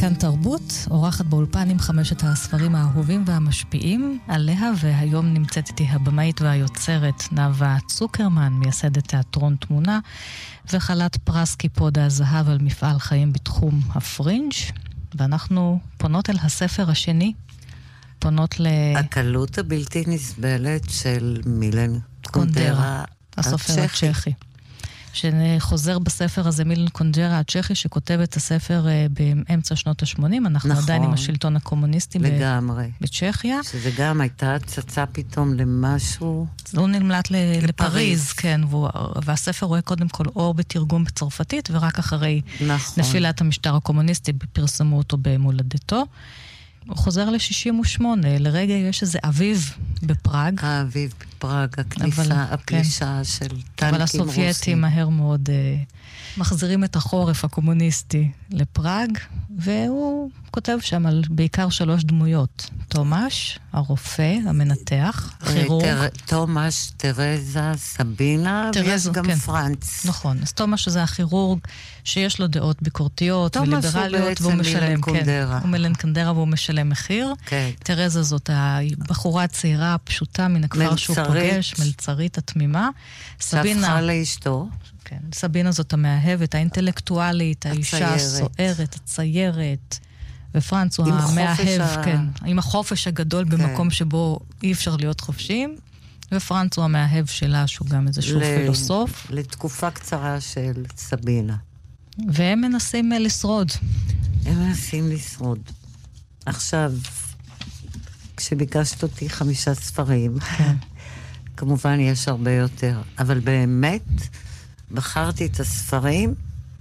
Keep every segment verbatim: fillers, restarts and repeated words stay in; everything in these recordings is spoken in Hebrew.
כאן תרבות, אורחת באולפן עם חמשת הספרים האהובים והמשפיעים עליה, והיום נמצאת איתי הבמאית והיוצרת נאוה צוקרמן, מייסדת תיאטרון תמונה, וחלת פרס קיפוד הזהב על מפעל חיים בתחום הפרינג', ואנחנו פונות אל הספר השני, פונות ל... הקלות הבלתי נסבלת של מילן קונדרה, הסופר הצ'כי. שחוזר בספר הזה מילן קונדרה הצ'כי, שכותב את הספר באמצע שנות ה-שמונים, אנחנו נכון, עדיין עם השלטון הקומוניסטי לגמרי. בצ'כיה. שזה גם הייתה צצה פתאום למשהו... הוא נמלט לפריז, לפריז כן, והוא, והספר רואה קודם כל אור בתרגום בצרפתית, ורק אחרי נכון. נפילת המשטר הקומוניסטי פרסמו אותו במולדתו. הוא חוזר ל-שישים ושמונה, לרגע יש איזה אביב בפראג. האביב בפראג, הכניסה, אבל, הפלישה כן. של טנקים רוסים. אבל הסובייטים מהר מאוד uh, מחזירים את החורף הקומוניסטי לפראג, והוא כותב שם על בעיקר שלוש דמויות. תומש, הרופא, המנתח, כירורג. תר, תומש, תרזה, סבינה, ויש גם כן. פרנץ. נכון, אז תומש זה הכירורג שיש לו דעות ביקורתיות וליברליות, והוא משלם, כן, הוא מילן קונדרה והוא משלם מחיר. כן. תרזה זאת הבחורה הצעירה הפשוטה מן הכפר שהוא פוגש, מלצרית התמימה. סבינה, שהפכה לאשתו. כן, סבינה זאת המאהבת, האינטלקטואלית, האישה הסוערת, הציירת. ופרנץ הוא המאהב, ה... כן, עם החופש הגדול כן. במקום שבו אי אפשר להיות חופשיים, ופרנץ הוא המאהב שלה, שהוא גם איזשהו ל... פילוסוף. לתקופה קצרה של סבינה. והם מנסים לשרוד. הם מנסים לשרוד. עכשיו, כשביקשת אותי חמישה ספרים, כן. כמובן יש הרבה יותר, אבל באמת בחרתי את הספרים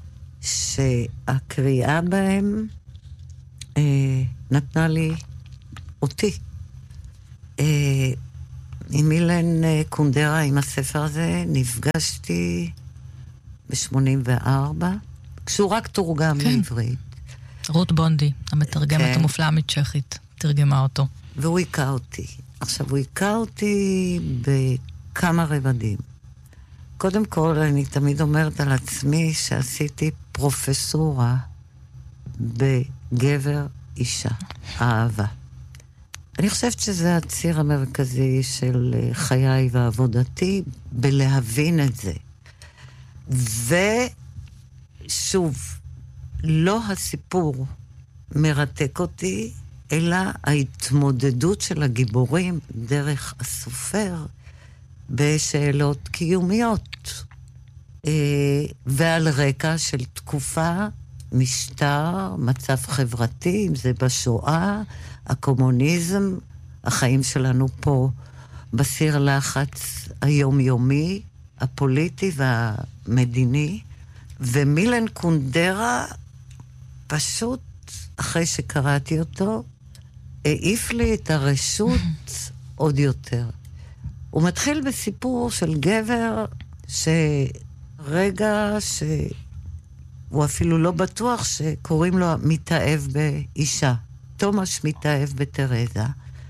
שהקריאה בהם אה, נתנה לי אותי. אה, עם מילן קונדרה, עם הספר הזה, נפגשתי ב-שמונים וארבע, כשהוא רק תורגם כן. לעברית. רות בונדי, המתרגמת כן. המופלאה מצ'כית, תרגמה אותו. והוא היכה אותי. עכשיו, הוא היכה אותי בכמה רבדים. קודם כל, אני תמיד אומרת על עצמי שעשיתי פרופסורה בגבר אישה, אהבה. אני חושבת שזה הציר המרכזי של חיי ועבודתי, בלהבין את זה. ושוב, לא הסיפור מרתק אותי, אלא ההתמודדות של הגיבורים דרך הסופר בשאלות קיומיות. ועל רקע של תקופה, משטר, מצב חברתי, אם זה בשואה, הקומוניזם, החיים שלנו פה בסיר לחץ היומיומי, הפוליטי והמדיני, ומילן קונדרה פשוט, אחרי שקראתי אותו, העיף לי את הרשות עוד יותר. הוא מתחיל בסיפור של גבר שרגע שהוא אפילו לא בטוח שקוראים לו מתאהב באישה. תומש מתאהב בתרזה.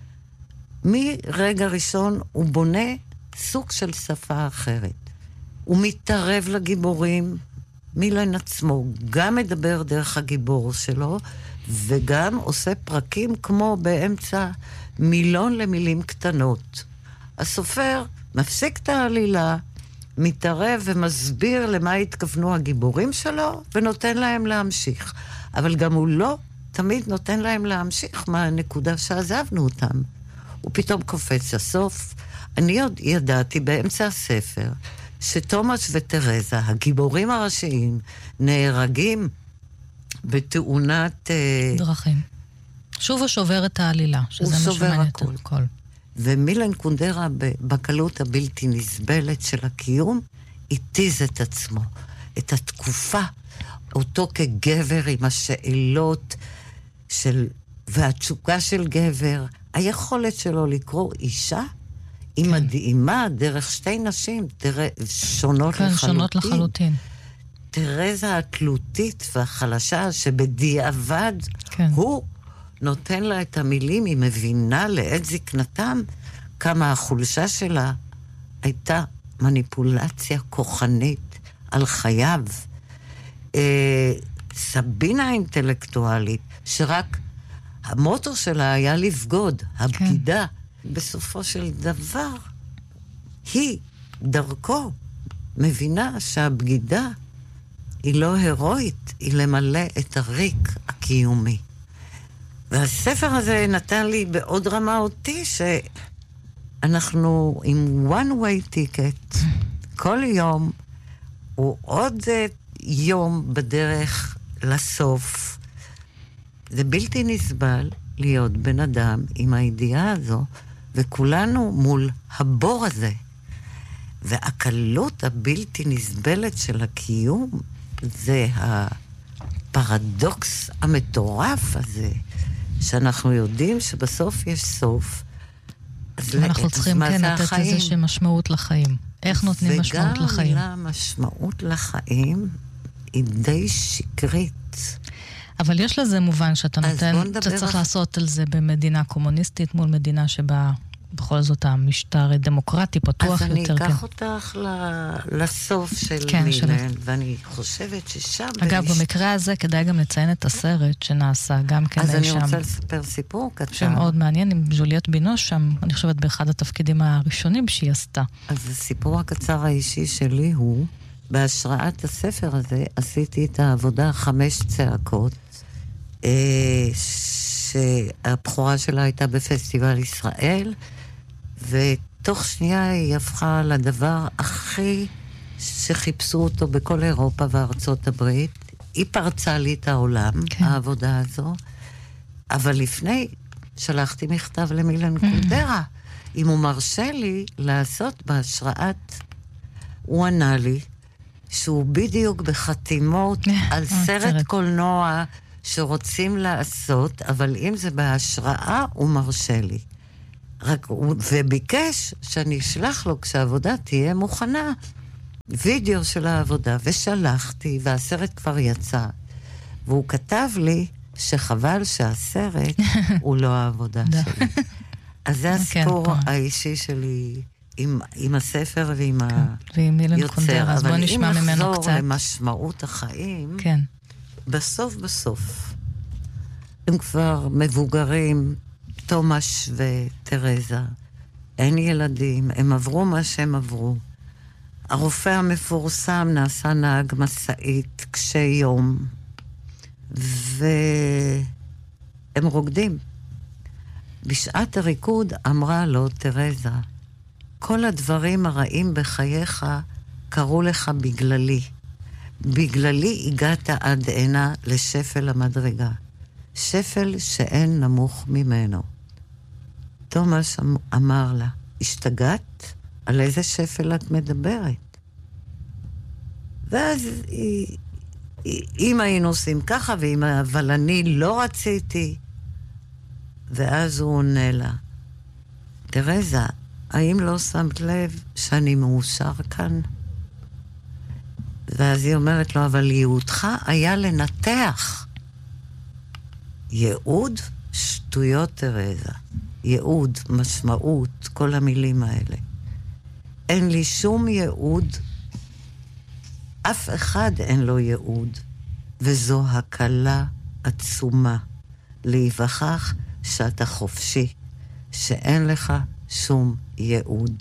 מרגע ראשון הוא בונה סוג של שפה אחרת. הוא מתערב לגיבורים, מילן עצמו, גם מדבר דרך הגיבור שלו, וגם עושה פרקים כמו באמצע מילון למילים קטנות. הסופר מפסיק את העלילה, מתערב ומסביר למה התכוונו הגיבורים שלו, ונותן להם להמשיך. אבל גם הוא לא תמיד נותן להם להמשיך מהנקודה שעזבנו אותם. הוא פתאום קופץ לסוף. אני עוד ידעתי באמצע הספר שתומש ותרזה, הגיבורים הראשיים, נהרגים בתאונת... דרכים. שוב הוא שובר את העלילה, שזה מה שמעניין את הכל. ומילן קונדרה, בקלות הבלתי נסבלת של הקיום, התיז את עצמו, את התקופה, אותו כגבר עם השאלות של, והתשוקה של גבר, היכולת שלו לקרוא אישה, היא כן. מדהימה דרך שתי נשים, תראה, שונות כן, לחלוטין. שונות לחלוטין. תרזה התלותית והחלשה שבדיעבד כן. הוא נותן לה את המילים, היא מבינה לעת זקנתם כמה החולשה שלה הייתה מניפולציה כוחנית על חייו. אה, סבינה האינטלקטואלית, שרק המוטו שלה היה לבגוד, הבגידה. כן. בסופו של דבר, היא, דרכו, מבינה שהבגידה היא לא הרואית, היא למלא את הריק הקיומי. והספר הזה נתן לי בעוד רמה אותי שאנחנו עם one way ticket, כל יום הוא עוד יום בדרך לסוף. זה בלתי נסבל להיות בן אדם עם הידיעה הזו, וכולנו מול הבור הזה. והקלות הבלתי נסבלת של הקיום, זה הפרדוקס המטורף הזה, שאנחנו יודעים שבסוף יש סוף. אנחנו צריכים כן לתת איזושהי משמעות לחיים. איך נותנים משמעות לחיים? וגם המילה משמעות לחיים היא די שקרית. אבל יש לזה מובן שאתה נותן, אתה צריך לעשות על זה במדינה קומוניסטית מול מדינה שבה בכל זאת המשטר דמוקרטי פתוח יותר. אז אני אקח אותך לסוף של מילן, ואני חושבת ששם... אגב, במקרה הזה כדאי גם לציין את הסרט שנעשה, גם כן שם. אז אני רוצה לספר סיפור קצר. שמאוד מעניין, עם ג'וליאט בינוש שם, אני חושבת באחד התפקידים הראשונים שהיא עשתה. אז הסיפור הקצר האישי שלי הוא, בהשראת הספר הזה, עשיתי את העבודה חמש צעקות, שהבחורה שלה הייתה בפסטיבל ישראל, ותוך שנייה היא הפכה לדבר הכי שחיפשו אותו בכל אירופה וארצות הברית. היא פרצה לי את העולם, כן. העבודה הזו. אבל לפני שלחתי מכתב למילן קונדרה, אם הוא מרשה לי לעשות בהשראת, הוא ענה לי, שהוא בדיוק בחתימות על סרט קולנוע שרוצים לעשות, אבל אם זה בהשראה, הוא מרשה לי. רק, וביקש שאני אשלח לו כשהעבודה תהיה מוכנה, וידאו של העבודה, ושלחתי, והסרט כבר יצא. והוא כתב לי שחבל שהסרט הוא לא העבודה שלי. אז זה הסיפור האישי שלי עם, עם הספר ועם היוצר. אבל אם נחזור למשמעות החיים, כן. בסוף בסוף, הם כבר מבוגרים, תומש וטרזה, אין ילדים, הם עברו מה שהם עברו. הרופא המפורסם נעשה נהג מסעית קשה יום, והם רוקדים. בשעת הריקוד אמרה לו טרזה, כל הדברים הרעים בחייך קרו לך בגללי. בגללי הגעת עד הנה לשפל המדרגה. שפל שאין נמוך ממנו. תומש אמר לה, השתגעת? על איזה שפל את מדברת? ואז היא, אם היינו עושים ככה, ואם, אבל אני לא רציתי. ואז הוא עונה לה, טרזה, האם לא שמת לב שאני מאושר כאן? ואז היא אומרת לו, אבל ייעודך היה לנתח. ייעוד, שטויות טרזה. ייעוד, משמעות, כל המילים האלה. אין לי שום ייעוד, אף אחד אין לו ייעוד, וזו הקלה עצומה, להיווכח שאתה חופשי, שאין לך שום ייעוד.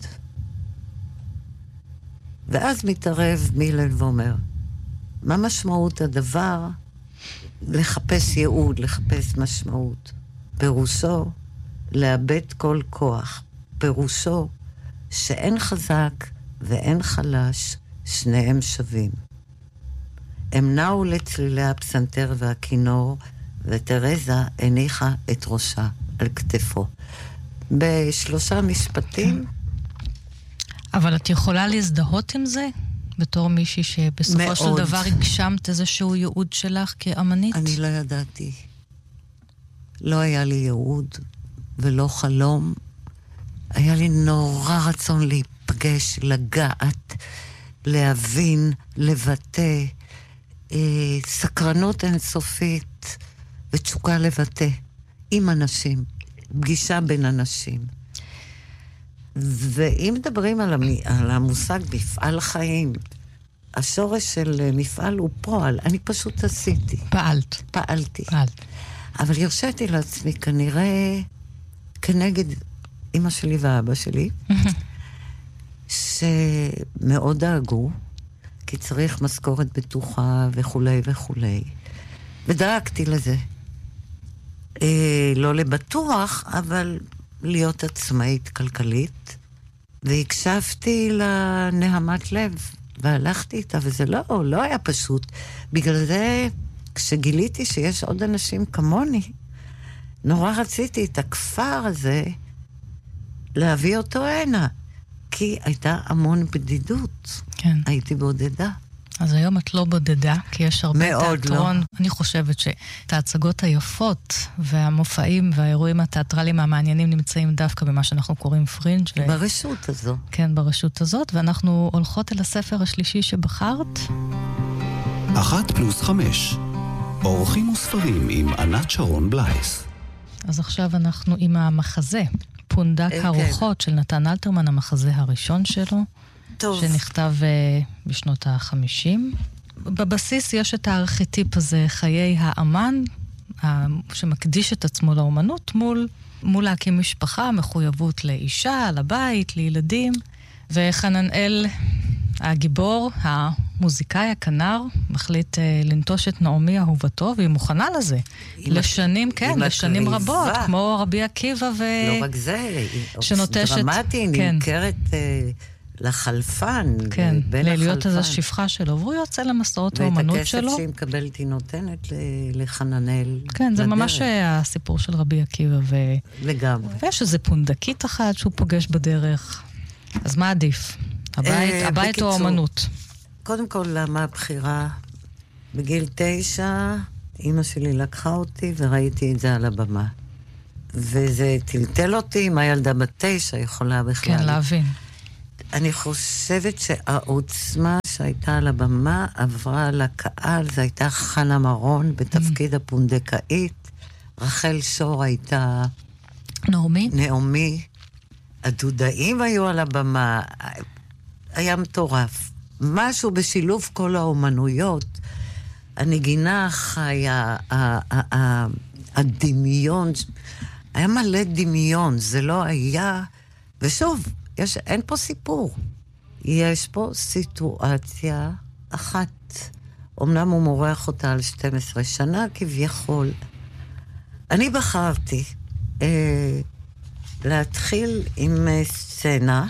ואז מתערב מילן ואומר, מה משמעות הדבר? לחפש ייעוד, לחפש משמעות. פירושו, לאבד כל כוח. פירושו, שאין חזק ואין חלש, שניהם שווים. הם נעו לצלילי הפסנתר והכינור, וטרזה הניחה את ראשה על כתפו. בשלושה משפטים, אבל את יכולה להזדהות עם זה? בתור מישהי שבסופו מאוד. של דבר הגשמת איזשהו ייעוד שלך כאמנית? אני לא ידעתי. לא היה לי ייעוד ולא חלום. היה לי נורא רצון להיפגש, לגעת, להבין, לבטא, אה, סקרנות אינסופית ותשוקה לבטא עם אנשים, פגישה בין אנשים. ואם מדברים על, המ... על המושג מפעל חיים, השורש של מפעל הוא פועל. אני פשוט עשיתי. פעלת. פעלתי. פעלת. אבל הרשיתי לעצמי כנראה כנגד אמא שלי ואבא שלי, שמאוד דאגו, כי צריך משכורת בטוחה וכולי וכולי. ודאגתי לזה. אה, לא לבטוח, אבל להיות עצמאית כלכלית. והקשבתי לנהמת לב, והלכתי איתה, וזה לא, לא היה פשוט. בגלל זה, כשגיליתי שיש עוד אנשים כמוני, נורא רציתי את הכפר הזה להביא אותו הנה, כי הייתה המון בדידות. כן. הייתי בודדה. אז היום את לא בודדה, כי יש הרבה תיאטרון. לא. אני חושבת שאת ההצגות היפות והמופעים והאירועים התיאטרליים המעניינים נמצאים דווקא במה שאנחנו קוראים פרינג'. ו... ברשות הזו. כן, ברשות הזאת, ואנחנו הולכות אל הספר השלישי שבחרת. אחת פלוס חמש. אורחים וספרים עם ענת שרון בלייס. אז עכשיו אנחנו עם המחזה, פונדק הרוחות של נתן אלתרמן, המחזה הראשון שלו. טוב. שנכתב uh, בשנות ה-חמישים. בבסיס יש את הארכיטיפ הזה, חיי האמן, uh, שמקדיש את עצמו לאומנות, מול, מול להקים משפחה, מחויבות לאישה, לבית, לילדים. וחננאל, הגיבור, המוזיקאי, הכנר, מחליט uh, לנטוש את נעמי אהובתו, והיא מוכנה לזה. לשנים, הק... כן, לשנים רבות, כמו רבי עקיבא ו... לא רק זה, שנוטשת... דרמטי, כן. נמכרת... Uh... לחלפן, כן, להיות איזו שפחה שלו, והוא יוצא למסעות האומנות שלו. ואת הכסף שהיא מקבלת היא נותנת לחננאל. כן, זה לדרך. ממש הסיפור של רבי עקיבא. ו... לגמרי. ויש איזו פונדקית אחת שהוא פוגש בדרך. אז מה עדיף? הבית, אה, הבית בקיצור, או האומנות? קודם כל, למה הבחירה? בגיל תשע, אמא שלי לקחה אותי וראיתי את זה על הבמה. וזה טלטל אותי, מה ילדה בת תשע יכולה בכלל. כן, להבין. אני חושבת שהעוצמה שהייתה על הבמה עברה לקהל, זו הייתה חנה מרון בתפקיד mm. הפונדקאית, רחל שור הייתה... נעמי? נעמי. הדודאים היו על הבמה, היה מטורף. משהו בשילוב כל האומנויות, הנגינה החיה, הדמיון, היה מלא דמיון, זה לא היה... ושוב, יש, אין פה סיפור. יש פה סיטואציה אחת. אמנם הוא מורח אותה על שתים עשרה שנה כביכול. אני בחרתי אה, להתחיל עם אה, סצנה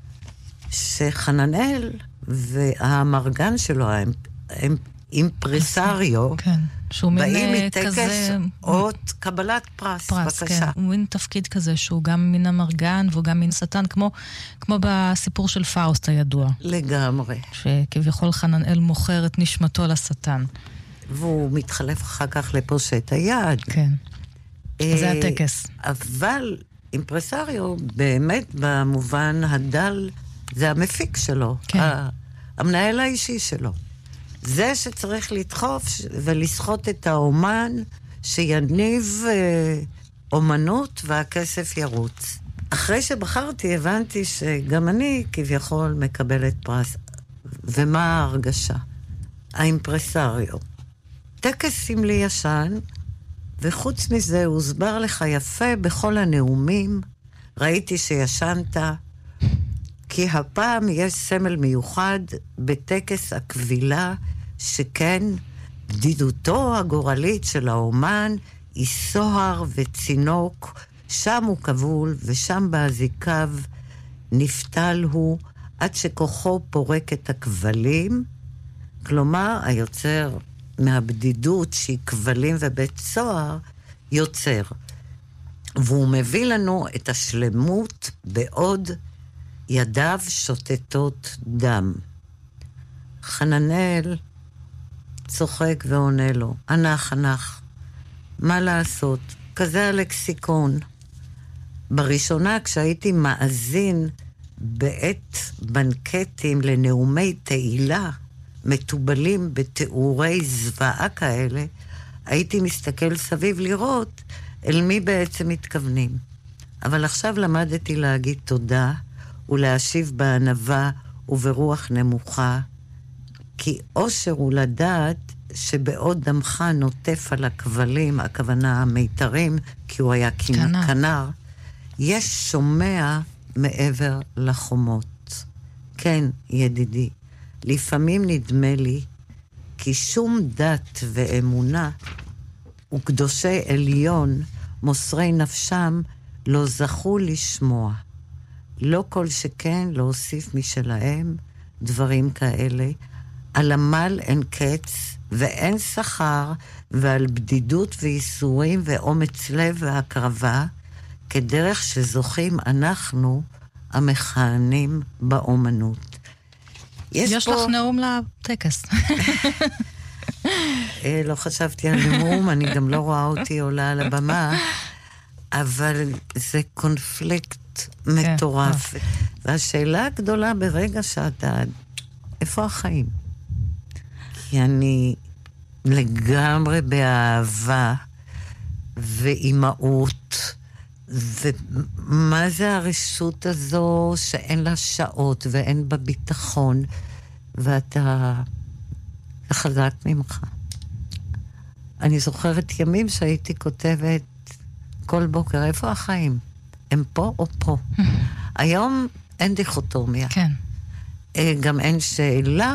שחננאל והמרגן שלו, האימפרסריו, כן. שהוא באים מין מטקס כזה... אות קבלת פרס, פרס, בבקשה. כן. הוא מין תפקיד כזה שהוא גם מן המרגן והוא גם מן שטן, כמו, כמו בסיפור של פאוסט הידוע. לגמרי. שכביכול חננאל מוכר את נשמתו לשטן. והוא מתחלף אחר כך לפושט היד. כן. זה הטקס. אבל אימפרסריו, באמת במובן הדל, זה המפיק שלו. כן. המנהל האישי שלו. זה שצריך לדחוף ולסחוט את האומן שיניב אה, אומנות והכסף ירוץ. אחרי שבחרתי הבנתי שגם אני כביכול מקבלת פרס. ומה ההרגשה? האימפרסריו. טקס סמלי ישן, וחוץ מזה הוסבר לך יפה בכל הנאומים. ראיתי שישנת, כי הפעם יש סמל מיוחד בטקס הקבילה, שכן בדידותו הגורלית של האומן היא סוהר וצינוק, שם הוא כבול ושם באזיקיו נפתל הוא עד שכוחו פורק את הכבלים. כלומר, היוצר מהבדידות שהיא כבלים ובית סוהר יוצר. והוא מביא לנו את השלמות בעוד ידיו שוטטות דם. חננאל צוחק ועונה לו, ענך, ענך, מה לעשות? כזה הלקסיקון. בראשונה, כשהייתי מאזין בעת בנקטים לנאומי תהילה, מטובלים בתיאורי זוועה כאלה, הייתי מסתכל סביב לראות אל מי בעצם מתכוונים. אבל עכשיו למדתי להגיד תודה, ולהשיב בענווה וברוח נמוכה, כי אושר הוא לדעת שבעוד דמך נוטף על הכבלים, הכוונה המיתרים, כי הוא היה כנר, כנר, יש שומע מעבר לחומות. כן, ידידי, לפעמים נדמה לי כי שום דת ואמונה וקדושי עליון מוסרי נפשם לא זכו לשמוע. לא כל שכן להוסיף משלהם דברים כאלה. על עמל אין קץ ואין שכר, ועל בדידות וייסורים ואומץ לב והקרבה, כדרך שזוכים אנחנו המכהנים באומנות. יש, יש פה... לך נאום לטקס. לא חשבתי על נאום, אני גם לא רואה אותי עולה על הבמה, אבל זה קונפליקט מטורף. והשאלה הגדולה ברגע שאתה, איפה החיים? כי אני לגמרי באהבה ואימהות, ומה זה הרשות הזו שאין לה שעות ואין בה ביטחון, ואתה חזק ממך. אני זוכרת ימים שהייתי כותבת כל בוקר, איפה החיים? הם פה או פה? היום אין דיכוטומיה. כן. גם אין שאלה,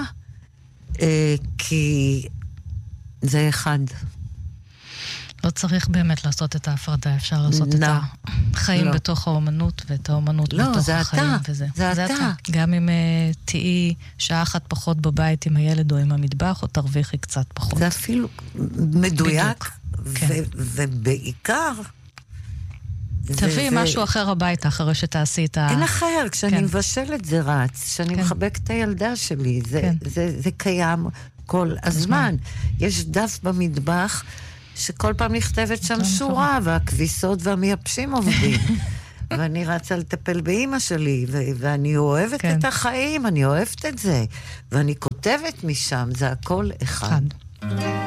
כי זה אחד. לא צריך באמת לעשות את ההפרדה, אפשר לעשות לא. את החיים לא. בתוך האומנות, ואת האומנות לא, בתוך זה החיים. אתה. וזה. זה, זה אתה. אתה. גם אם uh, תהיי שעה אחת פחות בבית עם הילד או עם המטבח, או תרוויחי קצת פחות. זה אפילו מדויק, כן. ו- ובעיקר... תביאי זה... משהו אחר הביתה, אחרי שתעשי את ה... אין אחר, כשאני כן. מבשלת זה רץ, כשאני כן. מחבק את הילדה שלי, זה, כן. זה, זה, זה קיים כל הזמן. יש דף במטבח שכל פעם נכתבת שם שורה, והכביסות והמייבשים עובדים. ואני רצה לטפל באמא שלי, ו- ואני אוהבת כן. את החיים, אני אוהבת את זה. ואני כותבת משם, זה הכל אחד. אחד.